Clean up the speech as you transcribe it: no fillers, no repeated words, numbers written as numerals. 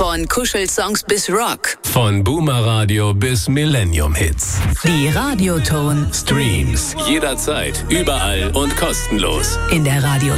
Von Kuschelsongs bis Rock. Von Boomer Radio bis Millennium Hits. Die Radioton Streams jederzeit, überall und kostenlos. in der Radio